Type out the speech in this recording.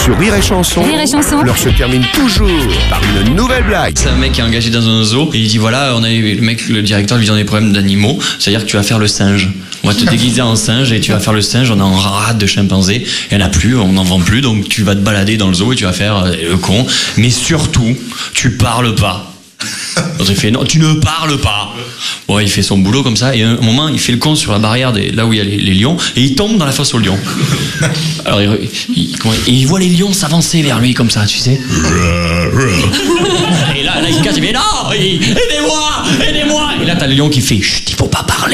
Sur Rire et Chanson, Rire et Chanson. l'heure se termine toujours par une nouvelle blague. C'est un mec qui est engagé dans un zoo et il dit voilà, le directeur lui dit on a des problèmes d'animaux, c'est-à-dire que tu vas faire le singe. On va te déguiser en singe et tu vas faire le singe, on a un rate de chimpanzé, il n'y en a plus, on n'en vend plus, donc tu vas te balader dans le zoo et tu vas faire le con. Mais surtout, tu parles pas. Donc il fait non, tu ne parles pas. Bon, il fait son boulot comme ça et à un moment il fait le con sur la barrière là où il y a les lions et il tombe dans la fosse aux lions. Alors il voit les lions s'avancer vers lui comme ça, tu sais. Et là il casse, il fait non, aidez-moi. Et là t'as le lion qui fait chut, il faut pas parler.